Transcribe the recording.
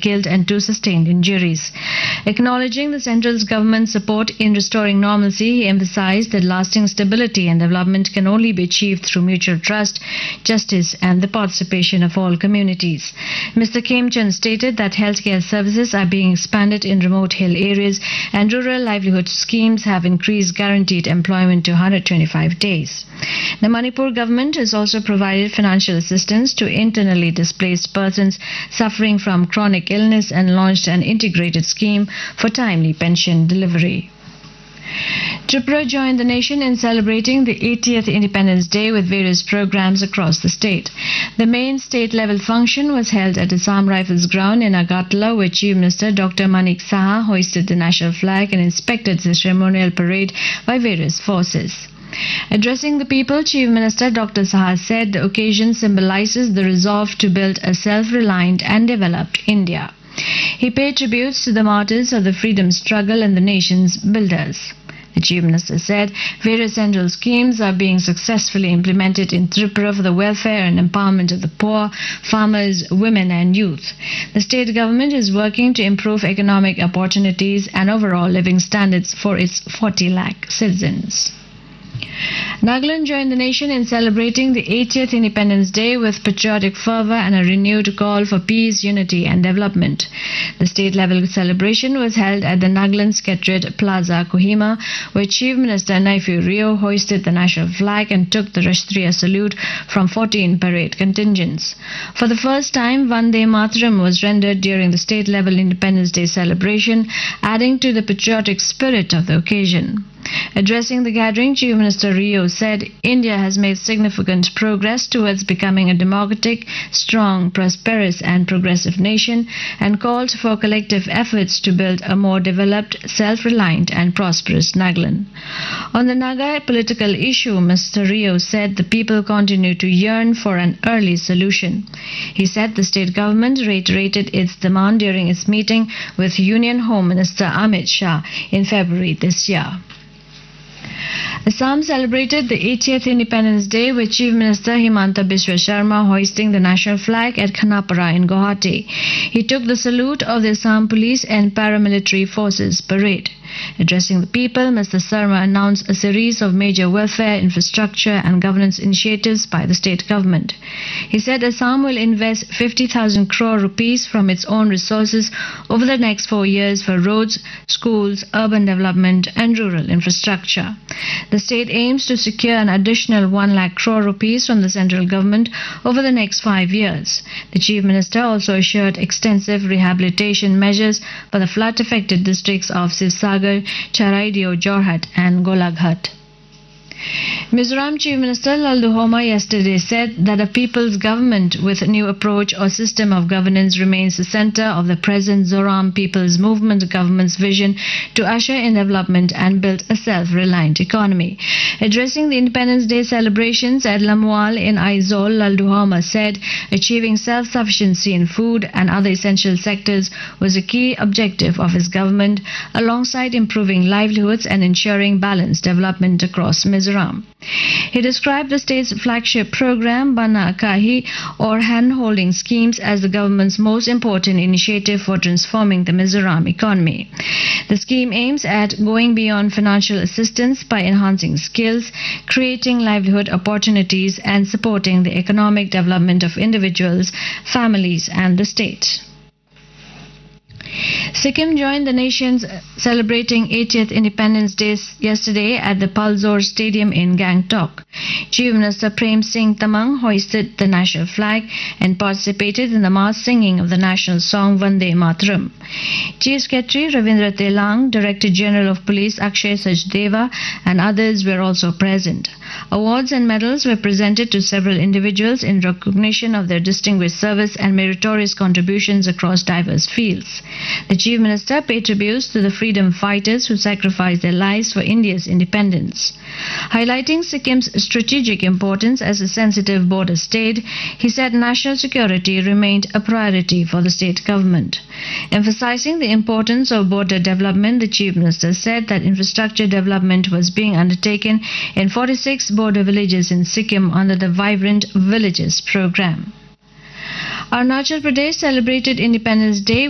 killed and 2 sustained injuries. Acknowledging the central government's support in restoring normalcy, he emphasized that lasting stability and development can only be achieved through mutual trust, justice and the participation of all communities. Mr. Kim Chand stated that healthcare services are being expanded in remote hill areas and rural livelihood schemes have increased guaranteed employment to 125 days. The Manipur government has also provided financial assistance to internally displaced persons suffering from chronic illness and launched an integrated scheme for timely pension delivery. Tripura joined the nation in celebrating the 80th Independence Day with various programs across the state. The main state-level function was held at Assam Rifles Ground in Agartala, where Chief Minister Dr. Manik Saha hoisted the national flag and inspected the ceremonial parade by various forces. Addressing the people, Chief Minister Dr. Saha said the occasion symbolizes the resolve to build a self-reliant and developed India. He paid tributes to the martyrs of the freedom struggle and the nation's builders. The Chief Minister said various central schemes are being successfully implemented in Tripura for the welfare and empowerment of the poor, farmers, women and youth. The state government is working to improve economic opportunities and overall living standards for its 40 lakh citizens. Nagaland joined the nation in celebrating the 80th Independence Day with patriotic fervour and a renewed call for peace, unity and development. The state-level celebration was held at the Nagaland Secretariat Plaza, Kohima, where Chief Minister Neiphiu Rio hoisted the national flag and took the Rashtriya salute from 14 parade contingents. For the first time, Vande Mataram was rendered during the state-level Independence Day celebration, adding to the patriotic spirit of the occasion. Addressing the gathering, Chief Minister Rio said India has made significant progress towards becoming a democratic, strong, prosperous and progressive nation and called for collective efforts to build a more developed, self-reliant and prosperous Nagaland. On the Naga political issue, Mr. Rio said the people continue to yearn for an early solution. He said the state government reiterated its demand during its meeting with Union Home Minister Amit Shah in February this year. Assam celebrated the 80th Independence Day with Chief Minister Himanta Biswa Sharma hoisting the national flag at Khanapara in Guwahati. He took the salute of the Assam Police and Paramilitary Forces parade. Addressing the people, Mr. Sharma announced a series of major welfare, infrastructure and governance initiatives by the state government. He said Assam will invest 50,000 crore rupees from its own resources over the next 4 years for roads, schools, urban development and rural infrastructure. The state aims to secure an additional 1 lakh crore rupees from the central government over the next 5 years. The Chief Minister also assured extensive rehabilitation measures for the flood-affected districts of Sivsagar, Charaideo, Jorhat and Golaghat. Mizoram Chief Minister Lalduhoma yesterday said that a people's government with a new approach or system of governance remains the center of the present Zoram People's Movement government's vision to usher in development and build a self-reliant economy. Addressing the Independence Day celebrations at Lamwal in Aizawl, Lalduhoma said achieving self-sufficiency in food and other essential sectors was a key objective of his government, alongside improving livelihoods and ensuring balanced development across Mizoram. He described the state's flagship program, Bana Kahi, or hand-holding schemes, as the government's most important initiative for transforming the Mizoram economy. The scheme aims at going beyond financial assistance by enhancing skills, creating livelihood opportunities, and supporting the economic development of individuals, families, and the state. Sikkim joined the nations celebrating 80th Independence Day yesterday at the Palzor Stadium in Gangtok. Chief Minister Prem Singh Tamang hoisted the national flag and participated in the mass singing of the national song Vande Mataram. Chief Secretary Ravindra Telang, Director General of Police Akshay Sachdeva and others were also present. Awards and medals were presented to several individuals in recognition of their distinguished service and meritorious contributions across diverse fields. The Chief Minister paid tributes to the freedom fighters who sacrificed their lives for India's independence. Highlighting Sikkim's strategic importance as a sensitive border state, he said national security remained a priority for the state government. Emphasizing the importance of border development, the Chief Minister said that infrastructure development was being undertaken in 46 border villages in Sikkim under the Vibrant Villages program. Arunachal Pradesh celebrated Independence Day